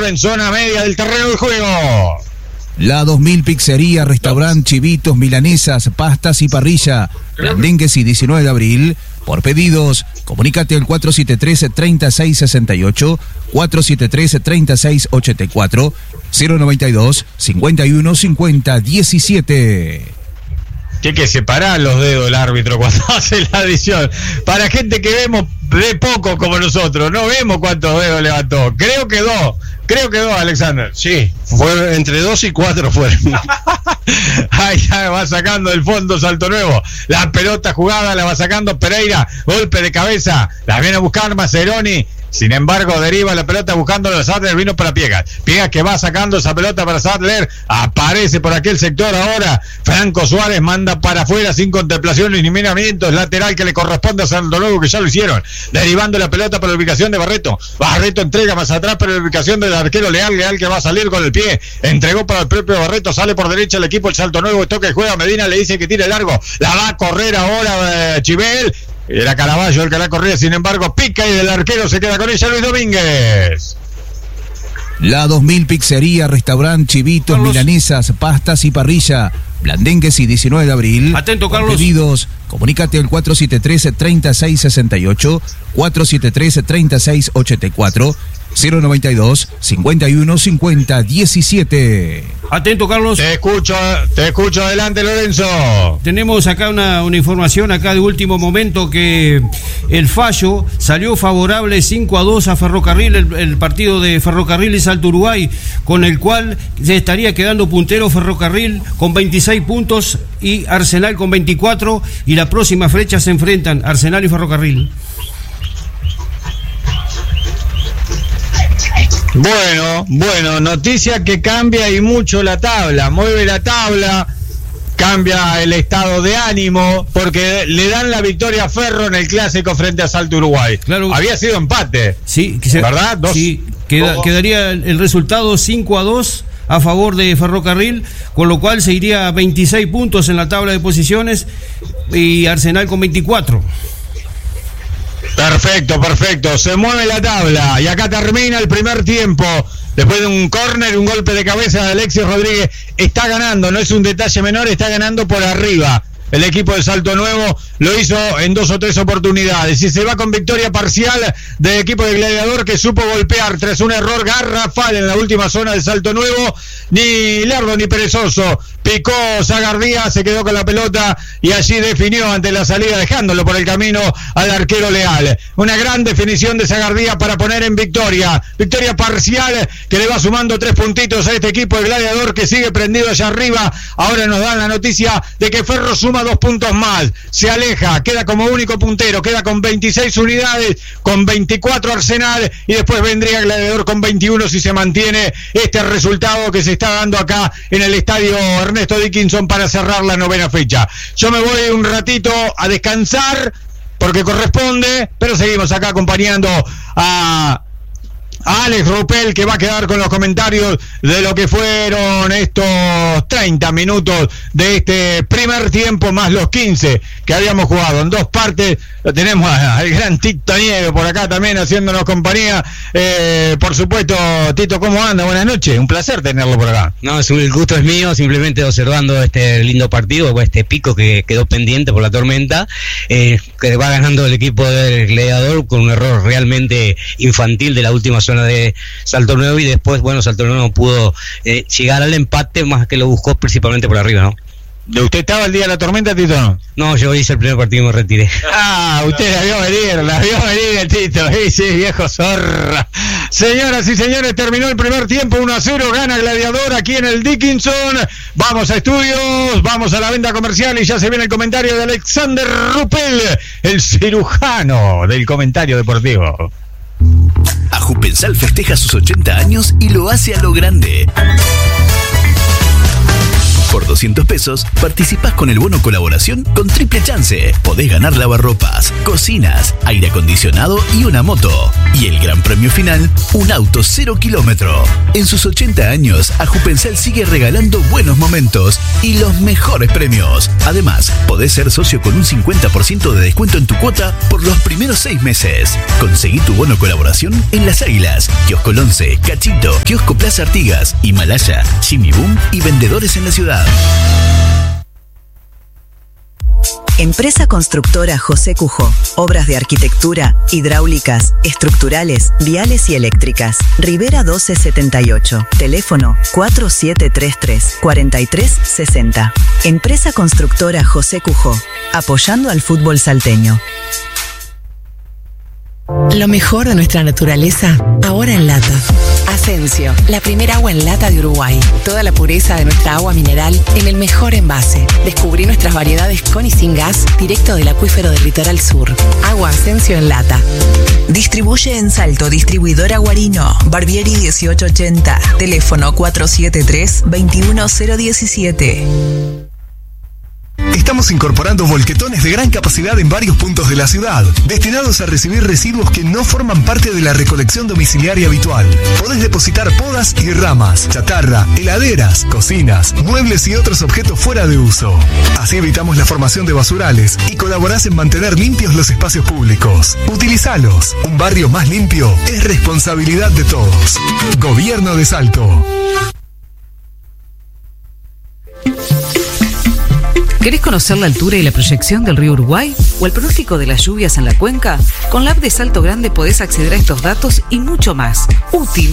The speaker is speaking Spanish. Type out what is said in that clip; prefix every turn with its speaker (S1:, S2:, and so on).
S1: ahora en zona media del terreno de juego.
S2: La 2000 Pizzería, Restaurant, Chivitos, Milanesas, Pastas y Parrilla. Blandengues y 19 de abril. Por pedidos, comunícate al 473-3668, 473-3684, 092-5150-17.
S1: Tiene que separar los dedos el árbitro cuando hace la adición. Para gente que ve poco como nosotros, no vemos cuántos dedos levantó. Creo que dos, Alexander.
S3: Sí, fue entre 2 y 4 fueron.
S1: Ahí ya va sacando del fondo Salto Nuevo. La pelota jugada la va sacando Pereira. Golpe de cabeza. La viene a buscar Maceroni. Sin embargo, deriva la pelota buscándolo. Sadler vino para Piegas. Piegas que va sacando esa pelota para Sadler. Aparece por aquel sector ahora. Franco Suárez manda para afuera sin contemplación ni miramientos. Lateral que le corresponde a Salto Nuevo, que ya lo hicieron. Derivando la pelota para la ubicación de Barreto. Barreto entrega más atrás para la ubicación del arquero Leal. Leal que va a salir con el pie. Entregó para el propio Barreto. Sale por derecha el equipo el Salto Nuevo. Toque juega Medina. Le dice que tire largo. La va a correr ahora Chibel. Era Caraballo el que la corría, sin embargo, pica y el arquero se queda con ella, Luis Domínguez.
S2: La 2000 Pizzería, Restaurant, Chivitos,
S4: Carlos.
S2: Milanesas, Pastas y Parrilla. Blandengues y 19 de abril.
S4: Atento, Carlos.
S2: Por pedidos, comunícate al 473-3668, 473-3684, 092-5150-17.
S4: Atento, Carlos.
S1: Te escucho adelante, Lorenzo.
S4: Tenemos acá una información acá de último momento que el fallo salió favorable 5-2 a Ferrocarril, el partido de Ferrocarril y Salto Uruguay, con el cual se estaría quedando puntero Ferrocarril con 26 puntos y Arsenal con 24, y la próxima fecha se enfrentan Arsenal y Ferrocarril.
S1: Bueno, noticia que cambia y mucho la tabla, mueve la tabla, cambia el estado de ánimo, porque le dan la victoria a Ferro en el clásico frente a Salto Uruguay.
S4: Claro.
S1: Había sido empate,
S4: Sí,
S1: ¿verdad?
S4: Sí, quedaría el resultado 5-2 a favor de Ferrocarril, con lo cual se iría a 26 puntos en la tabla de posiciones y Arsenal con 24.
S1: Perfecto, se mueve la tabla y acá termina el primer tiempo. Después de un córner, un golpe de cabeza de Alexis Rodríguez, está ganando, no es un detalle menor, está ganando por arriba. El equipo de Salto Nuevo lo hizo en 2 o 3 oportunidades y se va con victoria parcial del equipo de Gladiador, que supo golpear tras un error garrafal en la última zona de Salto Nuevo. Ni lerdo ni perezoso, picó Zagardía, se quedó con la pelota y allí definió ante la salida, dejándolo por el camino al arquero Leal. Una gran definición de Zagardía para poner en victoria parcial, que le va sumando 3 puntitos a este equipo de Gladiador, que sigue prendido allá arriba. Ahora nos dan la noticia de que Ferro suma 2 puntos más, se aleja, queda como único puntero, queda con 26 unidades, con 24 Arsenal, y después vendría Gladiador con 21 si se mantiene este resultado que se está dando acá en el estadio Ernesto Dickinson para cerrar la 9ª fecha. Yo me voy un ratito a descansar porque corresponde, pero seguimos acá acompañando a Alex Rupel, que va a quedar con los comentarios de lo que fueron estos 30 minutos de este primer tiempo, más los 15 que habíamos jugado en 2 partes. Lo tenemos al gran Tito Nieves por acá también haciéndonos compañía. Por supuesto, Tito, ¿cómo anda? Buenas noches, un placer tenerlo por acá.
S5: No, el gusto es mío, simplemente observando este lindo partido, este pico que quedó pendiente por la tormenta, que va ganando el equipo del Gladiador con un error realmente infantil de la última zona de Salto Nuevo, y después, bueno, Salto Nuevo pudo llegar al empate, más que lo buscó principalmente por arriba, ¿no?
S1: ¿Usted estaba el día de la tormenta, Tito, no?
S5: No, yo hice el primer partido y me retiré.
S1: Usted la vio venir, Tito. Sí, viejo zorra. Señoras y señores, terminó el primer tiempo, 1-0, gana Gladiador aquí en el Dickinson. Vamos a estudios, vamos a la venta comercial y ya se viene el comentario de Alexander Rupel, el cirujano del comentario deportivo.
S6: Ajupensal festeja sus 80 años y lo hace a lo grande. Por 200 pesos participás con el bono colaboración con triple chance. Podés ganar lavarropas, cocinas, aire acondicionado y una moto. Y el gran premio final, un auto 0 kilómetro. En sus 80 años, Ajupensal sigue regalando buenos momentos y los mejores premios. Además, podés ser socio con un 50% de descuento en tu cuota por los primeros 6 meses. Conseguí tu bono colaboración en Las Águilas, Kiosco 11, Cachito, Kiosco Plaza Artigas, Himalaya, Jimmy Boom y vendedores en la ciudad.
S7: Empresa Constructora José Cujó. Obras de arquitectura, hidráulicas, estructurales, viales y eléctricas. Rivera 1278. Teléfono 4733-4360. Empresa Constructora José Cujó. Apoyando al fútbol salteño.
S8: Lo mejor de nuestra naturaleza, ahora en lata. Asensio, la primera agua en lata de Uruguay. Toda la pureza de nuestra agua mineral en el mejor envase. Descubrí nuestras variedades con y sin gas, directo del acuífero del litoral sur. Agua Asensio en lata.
S7: Distribuye en Salto, distribuidora Guarino. Barbieri 1880. Teléfono 473-21017.
S9: Estamos incorporando volquetones de gran capacidad en varios puntos de la ciudad, destinados a recibir residuos que no forman parte de la recolección domiciliaria habitual. Podés depositar podas y ramas, chatarra, heladeras, cocinas, muebles y otros objetos fuera de uso. Así evitamos la formación de basurales y colaborás en mantener limpios los espacios públicos. Utilizalos. Un barrio más limpio es responsabilidad de todos. Gobierno de Salto.
S10: ¿Querés conocer la altura y la proyección del río Uruguay? ¿O el pronóstico de las lluvias en la cuenca? Con la app de Salto Grande podés acceder a estos datos y mucho más. Útil